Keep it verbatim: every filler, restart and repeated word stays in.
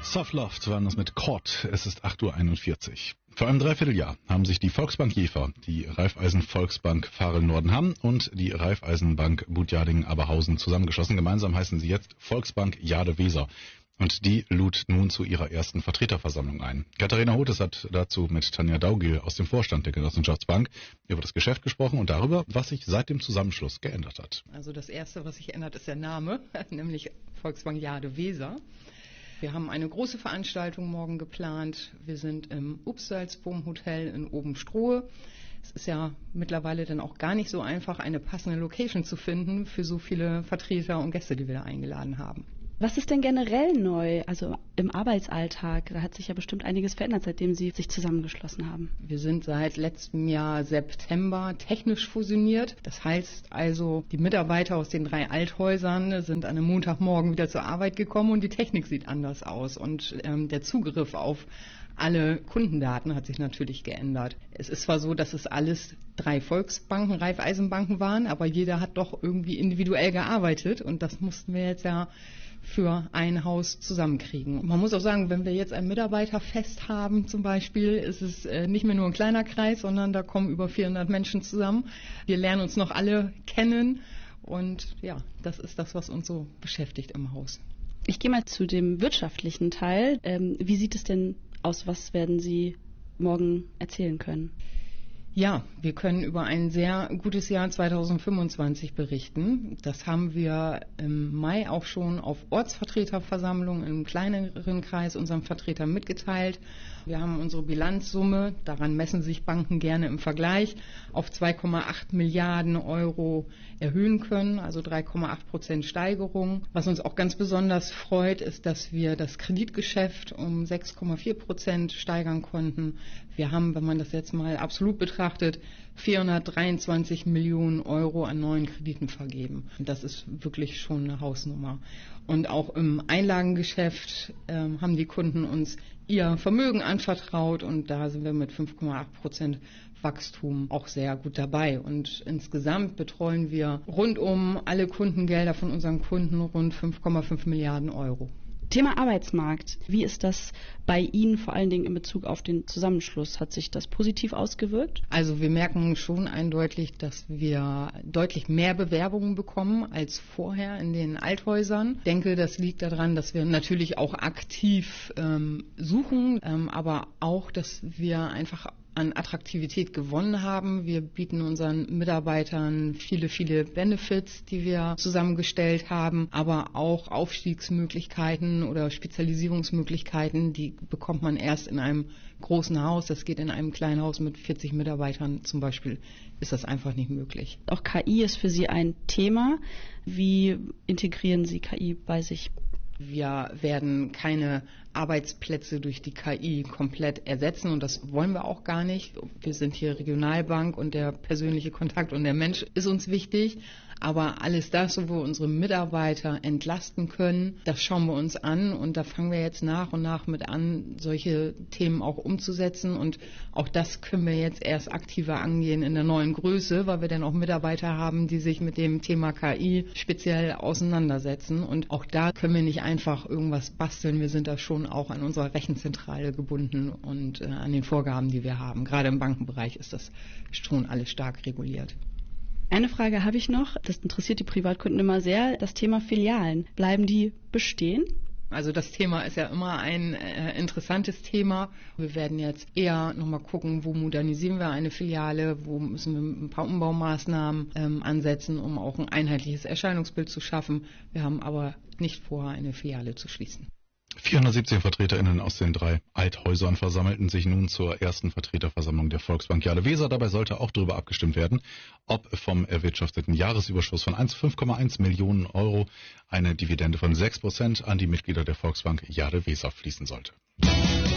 Softloft waren das mit Kord. Es ist acht Uhr einundvierzig. Vor einem Dreivierteljahr haben sich die Volksbank Jever, die Raiffeisen Volksbank Farel-Nordenham und die Raiffeisenbank Butjadingen-Aberhausen zusammengeschlossen. Gemeinsam heißen sie jetzt Volksbank Jade-Weser. Und die lud nun zu ihrer ersten Vertreterversammlung ein. Katharina Hotes hat dazu mit Tanja Daugil aus dem Vorstand der Genossenschaftsbank über das Geschäft gesprochen und darüber, was sich seit dem Zusammenschluss geändert hat. Also das Erste, was sich ändert, ist der Name, nämlich Volksbank Jade-Weser. Wir haben eine große Veranstaltung morgen geplant. Wir sind im Upsalzboom Hotel in Obenstrohe. Es ist ja mittlerweile dann auch gar nicht so einfach, eine passende Location zu finden für so viele Vertreter und Gäste, die wir da eingeladen haben. Was ist denn generell neu, also im Arbeitsalltag? Da hat sich ja bestimmt einiges verändert, seitdem Sie sich zusammengeschlossen haben. Wir sind seit letztem Jahr September technisch fusioniert. Das heißt also, die Mitarbeiter aus den drei Althäusern sind an einem Montagmorgen wieder zur Arbeit gekommen und die Technik sieht anders aus. Und ähm, der Zugriff auf alle Kundendaten hat sich natürlich geändert. Es ist zwar so, dass es alles drei Volksbanken, Raiffeisenbanken waren, aber jeder hat doch irgendwie individuell gearbeitet und das mussten wir jetzt ja für ein Haus zusammenkriegen. Man muss auch sagen, wenn wir jetzt ein Mitarbeiterfest haben zum Beispiel, ist es äh, nicht mehr nur ein kleiner Kreis, sondern da kommen über vierhundert Menschen zusammen. Wir lernen uns noch alle kennen und ja, das ist das, was uns so beschäftigt im Haus. Ich gehe mal zu dem wirtschaftlichen Teil. Ähm, wie sieht es denn aus? Was werden Sie morgen erzählen können? Ja, wir können über ein sehr gutes Jahr zweitausendfünfundzwanzig berichten. Das haben wir im Mai auch schon auf Ortsvertreterversammlungen im kleineren Kreis unseren Vertretern mitgeteilt. Wir haben unsere Bilanzsumme, daran messen sich Banken gerne im Vergleich, auf zwei Komma acht Milliarden Euro erhöhen können, also drei Komma acht Prozent Steigerung. Was uns auch ganz besonders freut, ist, dass wir das Kreditgeschäft um sechs Komma vier Prozent steigern konnten. Wir haben, wenn man das jetzt mal absolut betrachtet, vierhundertdreiundzwanzig Millionen Euro an neuen Krediten vergeben. Und das ist wirklich schon eine Hausnummer. Und auch im Einlagengeschäft äh, haben die Kunden uns ihr Vermögen anvertraut und da sind wir mit fünf Komma acht Prozent Wachstum auch sehr gut dabei. Und insgesamt betreuen wir rund um alle Kundengelder von unseren Kunden rund fünf Komma fünf Milliarden Euro. Thema Arbeitsmarkt. Wie ist das bei Ihnen, vor allen Dingen in Bezug auf den Zusammenschluss? Hat sich das positiv ausgewirkt? Also wir merken schon eindeutig, dass wir deutlich mehr Bewerbungen bekommen als vorher in den Althäusern. Ich denke, das liegt daran, dass wir natürlich auch aktiv ähm, suchen, ähm, aber auch, dass wir einfach an Attraktivität gewonnen haben. Wir bieten unseren Mitarbeitern viele, viele Benefits, die wir zusammengestellt haben, aber auch Aufstiegsmöglichkeiten oder Spezialisierungsmöglichkeiten, die bekommt man erst in einem großen Haus. Das geht in einem kleinen Haus mit vierzig Mitarbeitern zum Beispiel, ist das einfach nicht möglich. Auch K I ist für Sie ein Thema. Wie integrieren Sie K I bei sich? Wir werden keine Arbeitsplätze durch die K I komplett ersetzen und das wollen wir auch gar nicht. Wir sind hier Regionalbank und der persönliche Kontakt und der Mensch ist uns wichtig. Aber alles das, wo wir unsere Mitarbeiter entlasten können, das schauen wir uns an und da fangen wir jetzt nach und nach mit an, solche Themen auch umzusetzen und auch das können wir jetzt erst aktiver angehen in der neuen Größe, weil wir dann auch Mitarbeiter haben, die sich mit dem Thema K I speziell auseinandersetzen und auch da können wir nicht einfach irgendwas basteln, wir sind da schon auch an unserer Rechenzentrale gebunden und äh, an den Vorgaben, die wir haben. Gerade im Bankenbereich ist das schon alles stark reguliert. Eine Frage habe ich noch, das interessiert die Privatkunden immer sehr, das Thema Filialen. Bleiben die bestehen? Also das Thema ist ja immer ein äh, interessantes Thema. Wir werden jetzt eher nochmal gucken, wo modernisieren wir eine Filiale, wo müssen wir ein paar Umbaumaßnahmen ähm, ansetzen, um auch ein einheitliches Erscheinungsbild zu schaffen. Wir haben aber nicht vor, eine Filiale zu schließen. vierhundertsiebzehn VertreterInnen aus den drei Althäusern versammelten sich nun zur ersten Vertreterversammlung der Volksbank Jade-Weser. Dabei sollte auch darüber abgestimmt werden, ob vom erwirtschafteten Jahresüberschuss von fünf Komma eins Millionen Euro eine Dividende von sechs Prozent an die Mitglieder der Volksbank Jade-Weser fließen sollte.